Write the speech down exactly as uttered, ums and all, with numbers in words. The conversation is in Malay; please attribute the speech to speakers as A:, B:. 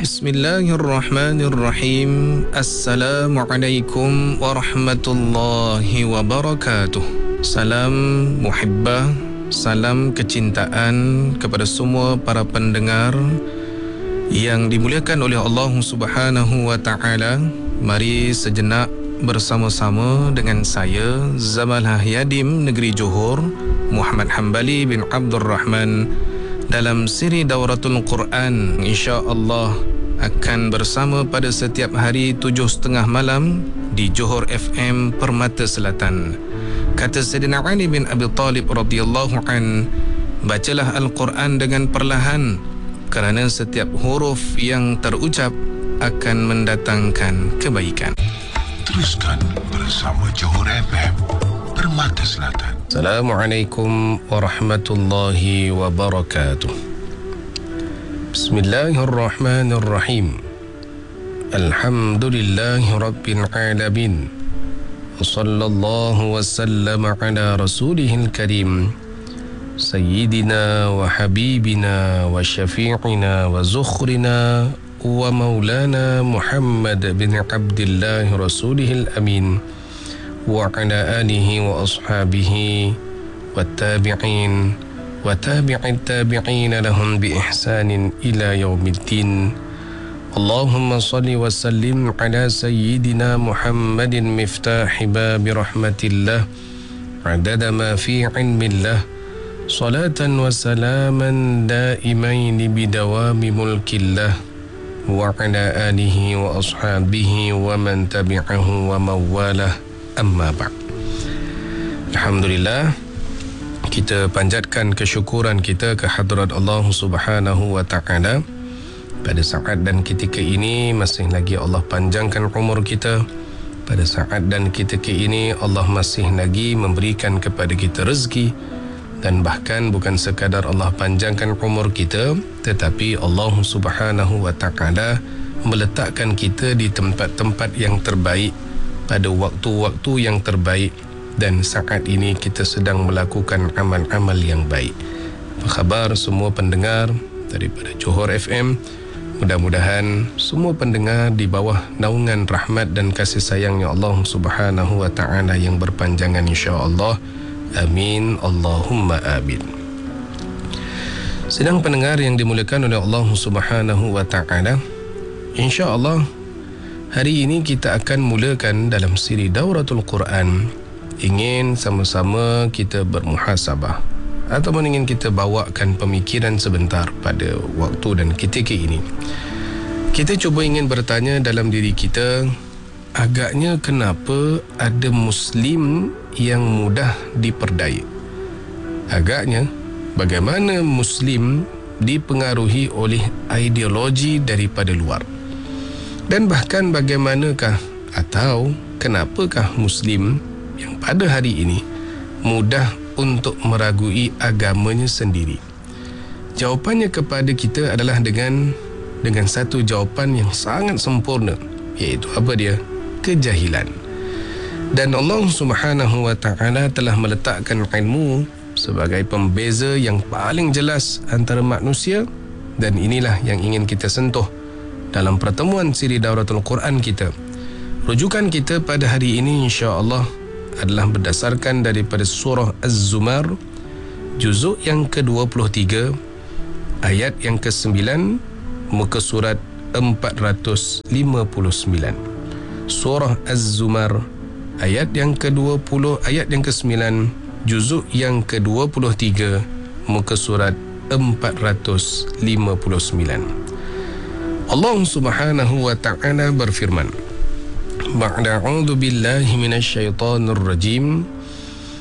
A: Bismillahirrahmanirrahim. Assalamualaikum warahmatullahi wabarakatuh. Salam muhibbah, salam kecintaan kepada semua para pendengar yang dimuliakan oleh Allah Subhanahu wa taala. Mari sejenak bersama-sama dengan saya Zamalah Yadim Negeri Johor, Muhammad Hambali bin Abdul Rahman, dalam siri Dauratul Quran. InsyaAllah akan bersama pada setiap hari tujuh setengah malam di Johor F M Permata Selatan. Kata Sayyidina Ali bin Abi Talib radhiyallahu an, bacalah Al-Quran dengan perlahan, kerana setiap huruf yang terucap akan mendatangkan kebaikan.
B: Teruskan bersama Johor F M Permata Selatan.
A: Assalamualaikum warahmatullahi wabarakatuh. Bismillahirrahmanirrahim. Alhamdulillahi rabbil alamin. Wassallallahu wasallama ala rasulihil karim, Sayyidina wa habibina wa syafi'ina wa zukhrina wa maulana Muhammad bin Abdillah rasulihil amin, wa ala alihi wa ashabihi wa tabi'in wa tabi'it tabi'in lahum bi ihsanin ila yaumiddin. Allahumma salli wa sallim ala sayyidina Muhammadin miftahi babi rahmatillah adada ma fi ilmillah, salatan wa salaman daimain bidawami mulkillah, wa ala alihi wa ashabihi wa man tabi'ahu wa mawalah. Amma ba'd. Alhamdulillah, kita panjatkan kesyukuran kita ke hadrat Allah Subhanahu wa taala. Pada saat dan ketika ini masih lagi Allah panjangkan umur kita. Pada saat dan ketika ini Allah masih lagi memberikan kepada kita rezeki, dan bahkan bukan sekadar Allah panjangkan umur kita, tetapi Allah Subhanahu wa taala meletakkan kita di tempat-tempat yang terbaik pada waktu-waktu yang terbaik, dan saat ini kita sedang melakukan amal-amal yang baik. Apa khabar semua pendengar daripada Johor F M? Mudah-mudahan semua pendengar di bawah naungan rahmat dan kasih sayangnya Allah Subhanahu wa taala yang berpanjangan, insya-Allah. Amin, Allahumma amin. Sedang pendengar yang dimuliakan oleh Allah Subhanahu wa taala, insya-Allah hari ini kita akan mulakan dalam siri Dauratul Quran. Ingin sama-sama kita bermuhasabah, ataupun ingin kita bawakan pemikiran sebentar pada waktu dan ketika ini. Kita cuba ingin bertanya dalam diri kita, agaknya kenapa ada Muslim yang mudah diperdaya? Agaknya bagaimana Muslim dipengaruhi oleh ideologi daripada luar? Dan bahkan bagaimanakah atau kenapakah Muslim yang pada hari ini mudah untuk meragui agamanya sendiri? Jawapannya kepada kita adalah dengan dengan satu jawapan yang sangat sempurna, iaitu apa dia? Kejahilan. Dan Allah Subhanahu wa taala telah meletakkan ilmu sebagai pembeza yang paling jelas antara manusia, dan inilah yang ingin kita sentuh dalam pertemuan siri Dauratul Quran kita. Rujukan kita pada hari ini insya-Allah adalah berdasarkan daripada surah Az-Zumar, juzuk yang ke dua puluh tiga, ayat yang ke sembilan, muka surat empat ratus lima puluh sembilan. Surah Az-Zumar, ayat yang ke dua puluh, ayat yang ke sembilan, juzuk yang ke dua puluh tiga, muka surat empat ratus lima puluh sembilan. Allah Subhanahu wa ta'ala berfirman, Ba'da a'udzu billahi minasyaitonir rajim.